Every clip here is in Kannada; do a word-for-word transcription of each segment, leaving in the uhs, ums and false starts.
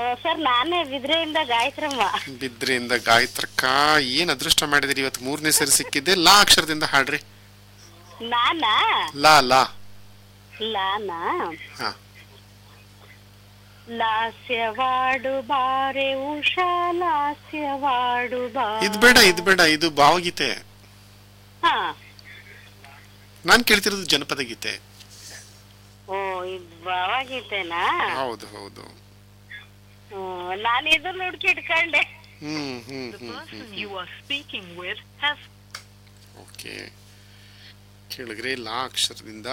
ಸರ್ ನಾನೇ ಬಿದ್ರೆಯಿಂದ ಗಾಯತ್ರಮ್ಮ. ಬಿದ್ರೆಯಿಂದ ಗಾಯತ್ರಕ್ಕ. ಏನ್ ಅದೃಷ್ಟ ಮಾಡಿದಿರಿ ಇವತ್ತು, ಮೂರನೇ ಸರಿ ಸಿಕ್ಕಿದ್ದೆ. ಲಾ ಅಕ್ಷರದಿಂದ ಹಾಡ್ರಿ. ನಾನಾ? ಲಾ ಲಾ ಲಾನಾ? ಹಾ. ಲಾಸ್ಯವಾಡು ಬಾರೆ ಉಷಾ, ಲಾಸ್ಯವಾಡು ಬಾ. ಇದ್ ಬೇಡ ಇದ್ ಬೇಡ, ಇದು ಭಾವಗೀತೆ. ಹಾ. ನಾನ್ ಕೇಳ್ತಿರೋದು ಜನಪದ ಗೀತೆ. ಓ, ಇದು ಭಾವಗೀತೆನಾ? ಹೌದು ಹೌದು. ಹ್ಮ್, ನಾನು ಇದನ್ನ ಹುಡುಕಿ ಇಟ್ಕೊಂಡೆ. ಹ್ಮ್ ಹ್ಮ್ ಹ್ಮ್ ಓಕೆ. ಕೇಳಿದ್ರೆ ಲಾ ಅಕ್ಷರದಿಂದ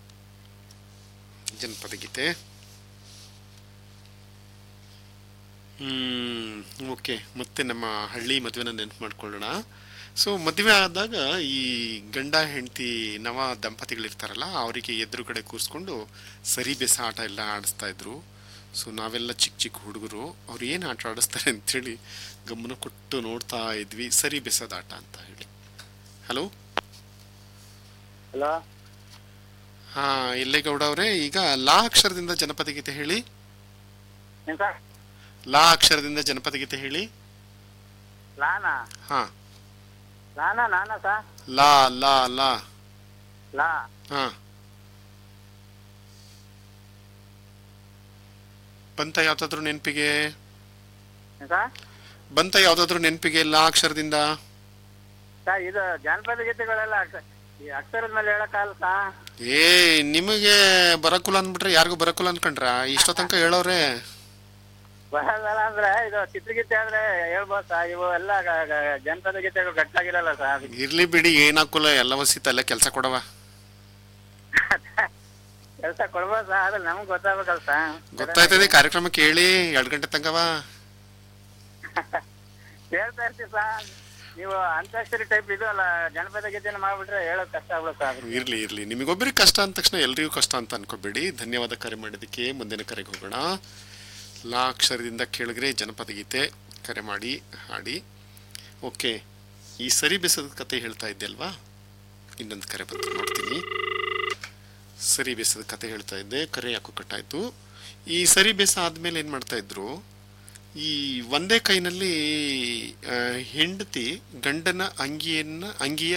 ಜನಪದ ಗೀತೆ. ಹ್ಮ್ ಓಕೆ. ಮತ್ತೆ ನಮ್ಮ ಹಳ್ಳಿ ಮದುವೆನ ನೆನಪು ಮಾಡ್ಕೊಳ್ಳೋಣ. ಸೊ ಮದುವೆ ಆದಾಗ ಈ ಗಂಡ ಹೆಂಡತಿ ನವ ದಂಪತಿಗಳಿರ್ತಾರಲ್ಲ, ಅವರಿಗೆ ಎದುರುಗಡೆ ಕೂರಿಸ್ಕೊಂಡು ಸರಿ ಬೆಸ ಆಟ ಎಲ್ಲ ಆಡಿಸ್ತಾ ಇದ್ರು. ಸೊ ನಾವೆಲ್ಲ ಚಿಕ್ಕ ಚಿಕ್ಕ ಹುಡುಗರು, ಅವ್ರು ಏನು ಆಟ ಆಡಿಸ್ತಾರೆ ಅಂಥೇಳಿ ಗಮನ ಕೊಟ್ಟು ನೋಡ್ತಾ ಇದ್ವಿ. ಸರಿ ಬೆಸದ ಆಟ ಅಂತ ಹೇಳಿ. Hello hello. ಹಾ, ಎಲ್ಲೇಗೌಡ ಅವರೇ, ಈಗ ಲಾ ಅಕ್ಷರದಿಂದ ಜನಪದ ಗೀತೆ ಹೇಳಿ. ಲಾ ಅಕ್ಷರದಿಂದ ಜನಪದ ಗೀತೆ ಹೇಳಿ. ಲಾನಾ? ಹಾ. ಲಾನಾ ನಾನಾ ಸಾ? ಲಾ ಲಾ ಲಾ ಲಾ. ಹಾ. ಬಂತ ಯಾವ್ದಾದ್ರು ನೆನಪಿಗೆ? ಬಂತ ಯಾವ್ದಾದ್ರು ನೆನಪಿಗೆ ಲಾ ಅಕ್ಷರದಿಂದ? ಇದು ಜಾನಪದ ಗೀತೆಗಳೆಲ್ಲ ಈ ಅಕ್ಷರದ ಮೇಲೆ ಹೇಳಕ್ಕಾಗಲ್ಲ ಸಾ? ಏ, ನಿಮಗೆ ಬರಕುಲ ಅಂದ್ಬಿಟ್ರೆ ಯಾರಿಗೂ ಬರಕುಲ ಅನ್ಕೊಂಡ್ರ? ಇಷ್ಟ ತನಕ ಹೇಳೋರೆ. ಬರಲ್ಲ ಅಂದ್ರೆ ಇದು ಚಿತ್ರಗೀತೆ ಆದ್ರೆ ಹೇಳ್ಬೋದು ಸಾ. ಇವು ಎಲ್ಲ ಜನಪದ ಗೀತೆಗಳು ಗಟ್ಟಾಗಿರಲ್ಲ ಸಾ. ಇರ್ಲಿ ಬಿಡಿ, ಏನಾಕುಲ, ಎಲ್ಲ ವಸಿತಲ್ಲೇ ಕೆಲಸ ಕೊಡವ. ಕೆಲಸ ಕೊಡ್ಬೋದು ಸಾ, ಆದ್ರೆ ನಮ್ಗೆ ಗೊತ್ತಾಗ್ಬೇಕಲ್ಲ ಸಾ. ಗೊತ್ತಾಯ್ತದೆ, ಕಾರ್ಯಕ್ರಮ ಕೇಳಿ ಎರಡ್ ಗಂಟೆ ತನಕವ ಹೇಳ್ತಾ ಇರ್ತೀವಿ ಸಾ. ನೀವು ಅಂತಾಕ್ಷರಿ ಟೈಪ್ ಇದು ಅಲ್ಲ, ಜನಪದ ಗೀತೆನ ಮಾಡ್ಬಿಟ್ರೆ ಹೇಳೋದ್ ಕಷ್ಟ ಆಗ್ಬಿಡುತ್ತೆ ಸಾ. ಇರ್ಲಿ ಇರ್ಲಿ, ನಿಮಗೊಬ್ಬರಿಗೆ ಕಷ್ಟ ಅಂದ ತಕ್ಷಣ ಎಲ್ರಿಗೂ ಕಷ್ಟ ಅಂತ ಅನ್ಕೋಬೇಡಿ. ಧನ್ಯವಾದ ಕರೆ ಮಾಡಿದ್ದಕ್ಕೆ. ಮುಂದಿನ ಕರೆಗೆ ಹೋಗೋಣ. ಲಾ ಅಕ್ಷರದಿಂದ ಕೇಳಿದ್ರೆ ಜನಪದ ಗೀತೆ ಕರೆ ಮಾಡಿ ಹಾಡಿ. ಓಕೆ, ಈ ಸರಿ ಬೆಸದ ಕತೆ ಹೇಳ್ತಾ ಇದ್ದೆ ಅಲ್ವಾ? ಇನ್ನೊಂದು ಕರೆ ಬಂತು, ನೋಡ್ತೀನಿ. ಸರಿ ಬೇಸದ ಕತೆ ಹೇಳ್ತಾ ಇದ್ದೆ, ಕರೆ ಯಾಕೋ ಕಟ್ಟಾಯ್ತು. ಈ ಸರಿ ಬೇಸ ಆದ್ಮೇಲೆ ಏನ್ ಮಾಡ್ತಾ ಇದ್ರು, ಈ ಒಂದೇ ಕೈನಲ್ಲಿ ಹೆಂಡತಿ ಗಂಡನ ಅಂಗಿಯನ್ನ ಅಂಗಿಯ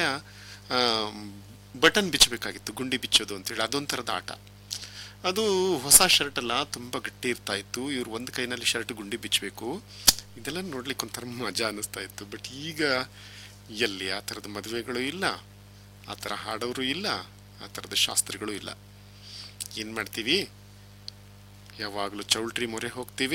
ಬಟನ್ ಬಿಚ್ಚಬೇಕಾಗಿತ್ತು, ಗುಂಡಿ ಬಿಚ್ಚೋದು ಅಂತೇಳಿ. ಅದೊಂಥರದ ಆಟ ಅದು. ಹೊಸ ಶರ್ಟ್ ಅಲ್ಲ, ತುಂಬ ಗಟ್ಟಿ ಇರ್ತಾ ಇತ್ತು. ಇವ್ರು ಒಂದು ಕೈನಲ್ಲಿ ಶರ್ಟ್ ಗುಂಡಿ ಬಿಚ್ಚಬೇಕು. ಇದೆಲ್ಲ ನೋಡ್ಲಿಕ್ಕೆ ಒಂಥರ ಮಜಾ ಅನ್ನಿಸ್ತಾ ಇತ್ತು. ಬಟ್ ಈಗ ಎಲ್ಲಿ ಆ ಥರದ ಮದುವೆಗಳು ಇಲ್ಲ, ಆ ಥರ ಹಾಡೋರು ಇಲ್ಲ, ಆ ಥರದ ಶಾಸ್ತ್ರಿಗಳು ಇಲ್ಲ. ಏನು ಮಾಡ್ತೀವಿ, ಯಾವಾಗಲೂ ಚೌಲ್ಟ್ರಿ ಮೊರೆ ಹೋಗ್ತೀವಿ.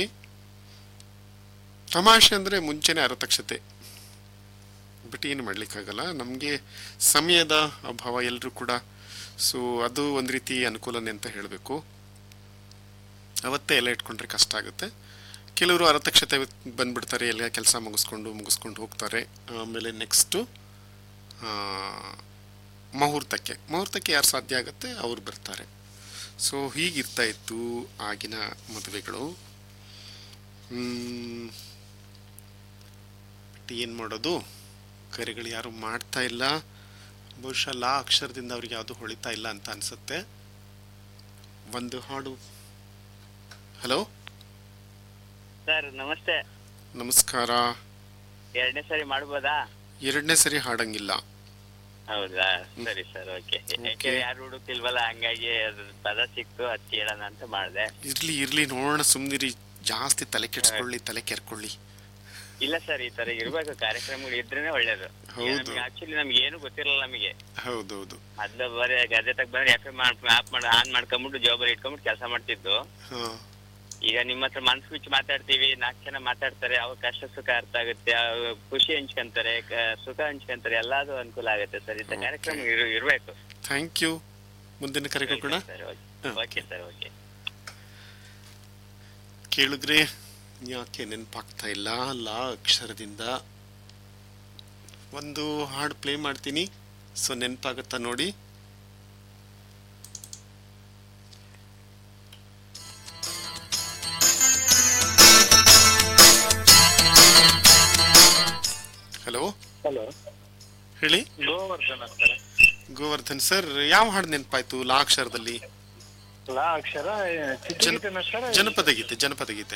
ತಮಾಷೆ ಅಂದರೆ ಮುಂಚೆನೇ ಅರತಕ್ಷತೆ. ಬಟ್ ಏನು ಮಾಡ್ಲಿಕ್ಕಾಗಲ್ಲ, ನಮಗೆ ಸಮಯದ ಅಭಾವ ಎಲ್ಲರೂ ಕೂಡ. ಸೊ ಅದು ಒಂದು ರೀತಿ ಅನುಕೂಲನೇ ಅಂತ ಹೇಳಬೇಕು. ಅವತ್ತೇ ಎಲ್ಲ ಇಟ್ಕೊಂಡ್ರೆ ಕಷ್ಟ ಆಗುತ್ತೆ. ಕೆಲವರು ಅರತಕ್ಷತೆ ಬಂದ್ಬಿಡ್ತಾರೆ, ಎಲ್ಲ ಕೆಲಸ ಮುಗಿಸ್ಕೊಂಡು ಮುಗಿಸ್ಕೊಂಡು ಹೋಗ್ತಾರೆ. ಆಮೇಲೆ ನೆಕ್ಸ್ಟು ಮುಹೂರ್ತಕ್ಕೆ ಮುಹೂರ್ತಕ್ಕೆ ಯಾರು ಸಾಧ್ಯ ಆಗುತ್ತೆ ಅವ್ರು ಬರ್ತಾರೆ. ಸೊ ಹೀಗಿರ್ತಾ ಇತ್ತು ಆಗಿನ ಮದುವೆಗಳು. ಬಟ್ ಏನು ಮಾಡೋದು, ಕರೆಗಳು ಯಾರು ಮಾಡ್ತಾ ಇಲ್ಲ. ಬಹುಶಃ ಲಾ ಅಕ್ಷರದಿಂದ ಅವ್ರಿಗೆ ಯಾವುದು ಹೊಳಿತಾ ಇಲ್ಲ ಅಂತ ಅನ್ಸುತ್ತೆ. ಒಂದು ಹಾಡು. ಹಲೋ ಸರ್, ನಮಸ್ತೆ. ನಮಸ್ಕಾರ. ಎರಡನೇ ಸರಿ ಮಾಡ್ಬೋದಾ? ಎರಡನೇ ಸರಿ ಹಾಡಂಗಿಲ್ಲ. ಹೌದಾ? ಸರಿ ಸರ್, ಓಕೆ. ಯಾಕೆ ಯಾರು ಹುಡುಕ್ತಿಲ್ವಲ್ಲ, ಹಂಗಾಗಿ ಪದ ಸಿಕ್ತು, ಅದು ಕೇಳೋಣ ಅಂತ ಮಾಡಿದೆ. ಇರ್ಲಿ ಇರ್ಲಿ, ನೋಡೋಣ, ಸುಮ್ನಿರಿ. ಜಾಸ್ತಿ ತಲೆ ಕೆಡ್ಸ್ಕೊಳ್ಳಿ, ತಲೆ ಕೆರ್ಕೊಳ್ಳಿ. ಇಲ್ಲ ಸರ್, ಈ ತರ ಇರ್ಬೇಕು, ಕಾರ್ಯಕ್ರಮಗಳು ಇದ್ರೇನೆ ಒಳ್ಳೇದು. ಆಕ್ಚುಲಿ ನಮ್ಗೆ ಏನು ಗೊತ್ತಿರಲ್ಲ ನಮಗೆ. ಹೌದೌದು. ಮೊದ್ಲು ಬರೀ ಗದ್ದೆ ತಗ ಬಂದ್ರೆ ಎಫ್ ಎಂ ಆಫ್ ಮಾಡಿ ಆನ್ ಮಾಡ್ಕೊಂಡ್ಬಿಟ್ಟು ಜವಾಬ್ದಾರಿ ಇಟ್ಕೊಂಡ್ಬಿಟ್ಟು ಕೆಲಸ ಮಾಡ್ತಿದ್ದು. ಈಗ ನಿಮ್ಮ ಹತ್ರ ಮನ್ಸು ಬಿಚ್ಚಿ ಮಾತಾಡ್ತೀವಿ, ನಾಲ್ಕು ಜನ ಮಾತಾಡ್ತಾರೆ, ಅವ್ರ ಕಷ್ಟ ಸುಖ ಅರ್ಥ ಆಗುತ್ತೆ, ಖುಷಿ ಹಂಚ್ಕೊಂತಾರೆ, ಸುಖ ಹಂಚ್ಕೊಂತಾರೆ, ಎಲ್ಲಾದು ಅನುಕೂಲ ಆಗುತ್ತೆ ಸರ್. ಇಂಥ ಕಾರ್ಯಕ್ರಮ ಇರ್ಬೇಕು. Thank you. ಮುಂದಿನ ಕರೆಗೆ ಹೋಗೋಣ. Okay sir, okay. ಕೇಳಿದ್ರೆ ಯಾಕೆ ನೆನಪಾಗ್ತಾ ಇಲ್ಲ, ಲಾ ಅಕ್ಷರದಿಂದ ಒಂದು ಹಾಡು ಪ್ಲೇ ಮಾಡ್ತೀನಿ. ಸೊ ನೆನಪಾಗತ್ತಾ ನೋಡಿ. ಹಲೋ ಹಲೋ, ಹೇಳಿ. ಗೋವರ್ಧನ್ ಗೋವರ್ಧನ್ ಸರ್, ಯಾವ ಹಾಡು ನೆನಪಾಯ್ತು ಲಾ ಅಕ್ಷರದಲ್ಲಿ? ಲಾ ಅಕ್ಷರ ಜನಪದ ಗೀತೆ. ಜನಪದ ಗೀತೆ